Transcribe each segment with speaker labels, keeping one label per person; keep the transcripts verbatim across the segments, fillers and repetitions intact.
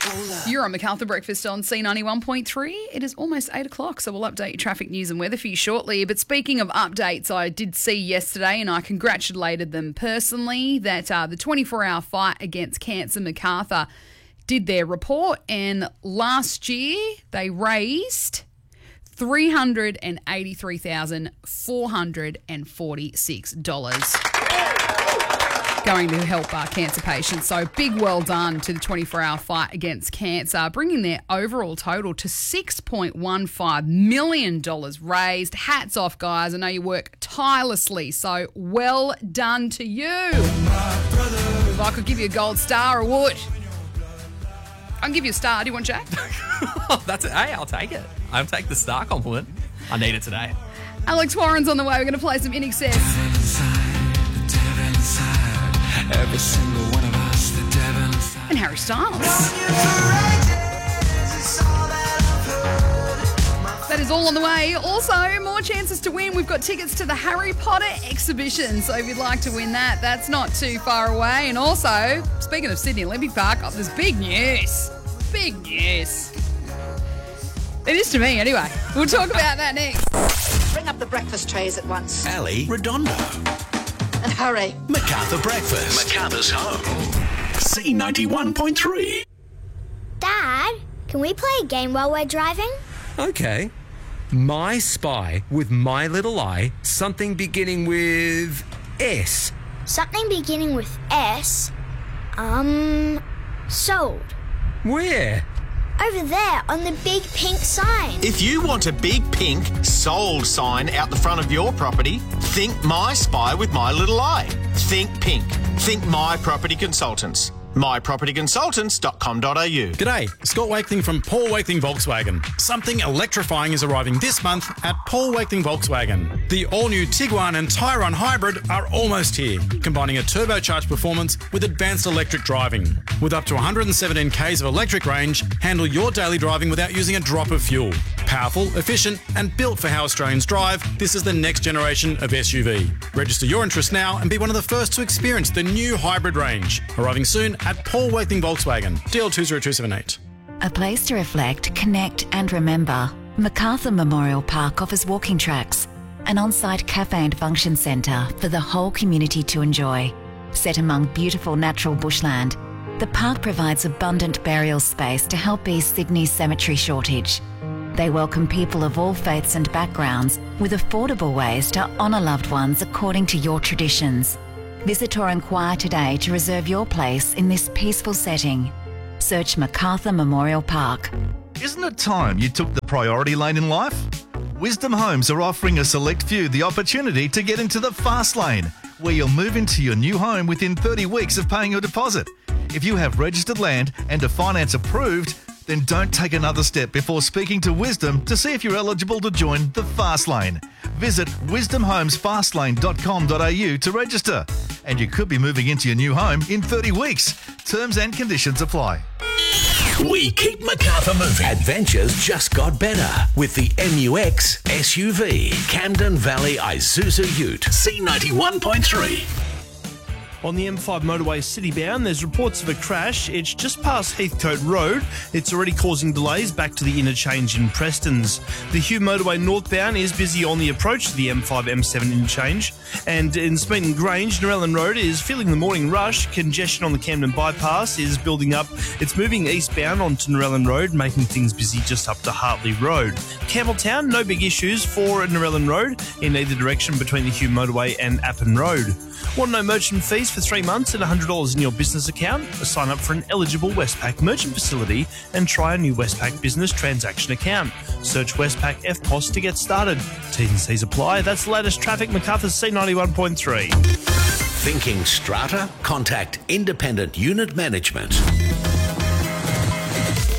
Speaker 1: You're on MacArthur Breakfast on C ninety-one point three. It is almost eight o'clock, so we'll update your traffic news and weather for you shortly. But speaking of updates, I did see yesterday, and I congratulated them personally, that uh, the twenty-four hour fight against cancer, MacArthur, did their report, and last year they raised three hundred eighty-three thousand four hundred forty-six dollars. Going to help uh, cancer patients. So big well done to the twenty-four hour fight against cancer, bringing their overall total to six point one five million dollars raised. Hats off, guys. I know you work tirelessly, so well done to you. If I could give you a gold star, I would. I can give you a star. Do you want Jack?
Speaker 2: Oh, that's it. Hey, I'll take it. I'll take the star compliment. I need it today.
Speaker 1: Alex Warren's on the way. We're going to play some In Excess.
Speaker 3: Every single one of us, the devil inside.
Speaker 1: And Harry Styles. That is all on the way. Also, more chances to win. We've got tickets to the Harry Potter exhibition. So if you'd like to win that, that's not too far away. And also, speaking of Sydney Olympic Park, oh, there's big news. Big news. It is to me anyway. We'll talk about that next.
Speaker 4: Bring up the breakfast trays at once.
Speaker 5: Ali Redondo.
Speaker 4: And hurry.
Speaker 5: MacArthur Breakfast. MacArthur's home. C ninety-one point three.
Speaker 6: Dad, can we play a game while we're driving?
Speaker 7: Okay. My Spy with My Little Eye, something beginning with S.
Speaker 6: Something beginning with S? Um, sold.
Speaker 7: Where?
Speaker 6: Over there on the big pink sign.
Speaker 8: If you want a big pink sold sign out the front of your property, think My Spy with My Little Eye. Think pink. Think My Property Consultants. my property consultants dot com dot a u.
Speaker 9: G'day, Scott Wakeling from Paul Wakeling Volkswagen. Something electrifying is arriving this month at Paul Wakeling Volkswagen. The all-new Tiguan and Tyrone Hybrid are almost here, combining a turbocharged performance with advanced electric driving. With up to one hundred seventeen kays of electric range, handle your daily driving without using a drop of fuel. Powerful, efficient, and built for how Australians drive, this is the next generation of S U V. Register your interest now and be one of the first to experience the new hybrid range. Arriving soon at Paul Wakeling Volkswagen, D L two zero two seven eight.
Speaker 10: A place to reflect, connect and remember. MacArthur Memorial Park offers walking tracks, an on-site cafe and function centre for the whole community to enjoy. Set among beautiful natural bushland, the park provides abundant burial space to help ease Sydney's cemetery shortage. They welcome people of all faiths and backgrounds with affordable ways to honour loved ones according to your traditions. Visit or inquire today to reserve your place in this peaceful setting. Search MacArthur Memorial Park.
Speaker 11: Isn't it time you took the priority lane in life? Wisdom Homes are offering a select few the opportunity to get into the fast lane, where you'll move into your new home within thirty weeks of paying your deposit. If you have registered land and a finance approved, then don't take another step before speaking to Wisdom to see if you're eligible to join the fast lane. Visit wisdom homes fast lane dot com dot a u to register. And you could be moving into your new home in thirty weeks. Terms and conditions apply.
Speaker 5: We keep MacArthur moving. Adventures just got better with the M U X S U V. Camden Valley Isuzu Ute. C ninety-one point three.
Speaker 12: On the M five motorway citybound, there's reports of a crash. It's just past Heathcote Road. It's already causing delays back to the interchange in Prestons. The Hugh motorway northbound is busy on the approach to the M five M seven interchange. And in Smeaton Grange, Narellan Road is feeling the morning rush. Congestion on the Camden bypass is building up. It's moving eastbound onto Narellan Road, making things busy just up to Hartley Road. Campbelltown, no big issues for Narellan Road in either direction between the Hugh motorway and Appin Road. Want no merchant fees for three months and one hundred dollars in your business account? Sign up for an eligible Westpac merchant facility and try a new Westpac business transaction account. Search Westpac F P O S to get started. T's and C's apply. That's the latest traffic, MacArthur C ninety-one point three.
Speaker 5: Thinking strata? Contact Independent Unit Management.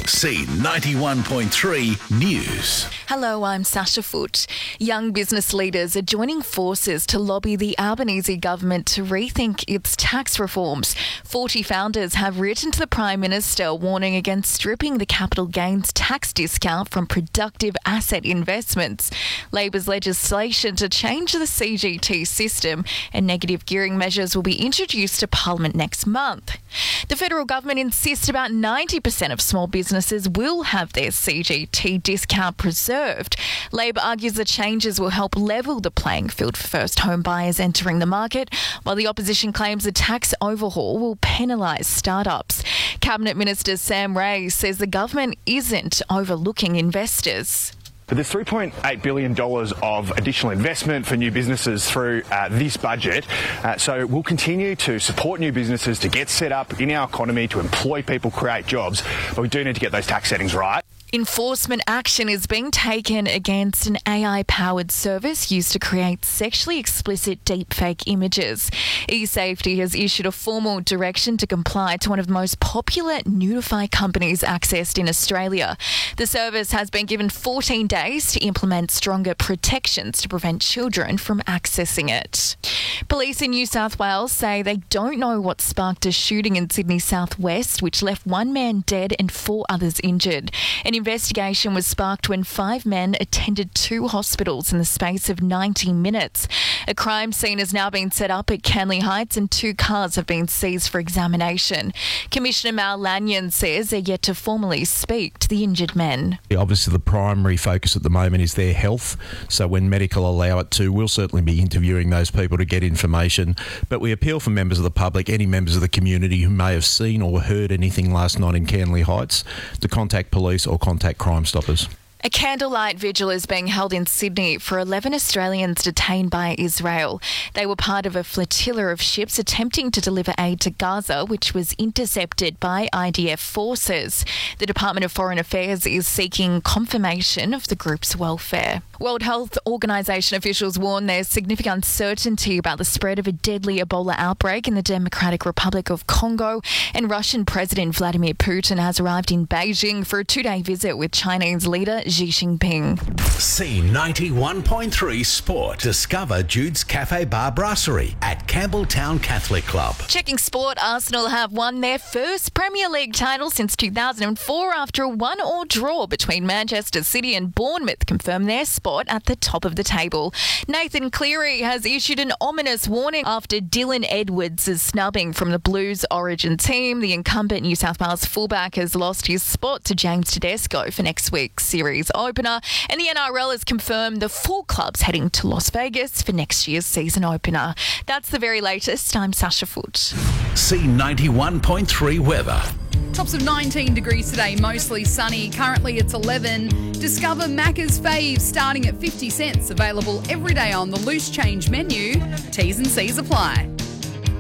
Speaker 5: C ninety-one point three News.
Speaker 13: Hello, I'm Sasha Foote. Young business leaders are joining forces to lobby the Albanese government to rethink its tax reforms. forty founders have written to the Prime Minister warning against stripping the capital gains tax discount from productive asset investments. Labor's legislation to change the C G T system and negative gearing measures will be introduced to Parliament next month. The federal government insists about ninety percent of small businesses will have their C G T discount preserved. Labor argues the changes will help level the playing field for first home buyers entering the market, while the opposition claims the tax overhaul will penalise startups. Cabinet Minister Sam Ray says the government isn't overlooking investors.
Speaker 14: But there's three point eight billion dollars of additional investment for new businesses through uh, this budget. Uh, so we'll continue to support new businesses to get set up in our economy, to employ people, create jobs. But we do need to get those tax settings right.
Speaker 13: Enforcement action is being taken against an A I-powered service used to create sexually explicit deepfake images. eSafety has issued a formal direction to comply to one of the most popular Nudify companies accessed in Australia. The service has been given fourteen days to implement stronger protections to prevent children from accessing it. Police in New South Wales say they don't know what sparked a shooting in Sydney southwest, which left one man dead and four others injured. An investigation was sparked when five men attended two hospitals in the space of ninety minutes. A crime scene has now been set up at Canley Heights and two cars have been seized for examination. Commissioner Mal Lanyon says they're yet to formally speak to the injured men.
Speaker 15: Obviously, the primary focus at the moment is their health. So when medical allow it to, we'll certainly be interviewing those people to get information. But we appeal for members of the public, any members of the community who may have seen or heard anything last night in Canley Heights, to contact police or contact Crime Stoppers.
Speaker 13: A candlelight vigil is being held in Sydney for eleven Australians detained by Israel. They were part of a flotilla of ships attempting to deliver aid to Gaza, which was intercepted by I D F forces. The Department of Foreign Affairs is seeking confirmation of the group's welfare. World Health Organization officials warn there's significant uncertainty about the spread of a deadly Ebola outbreak in the Democratic Republic of Congo, and Russian President Vladimir Putin has arrived in Beijing for a two-day visit with Chinese leader Xi Jinping.
Speaker 5: C ninety-one point three Sport. Discover Jude's Cafe Bar Brasserie at Campbelltown Catholic Club.
Speaker 13: Checking sport, Arsenal have won their first Premier League title since two thousand four after a one-all draw between Manchester City and Bournemouth confirmed their spot at the top of the table. Nathan Cleary has issued an ominous warning after Dylan Edwards' snubbing from the Blues Origin team. The incumbent New South Wales fullback has lost his spot to James Tedesco for next week's series opener, and the N R L has confirmed the four clubs heading to Las Vegas for next year's season opener. That's the very latest. I'm Sasha Foote.
Speaker 5: C ninety-one point three weather.
Speaker 1: Tops of nineteen degrees today, mostly sunny. Currently it's eleven. Discover Macca's Faves starting at fifty cents. Available every day on the Loose Change menu. T's and C's apply.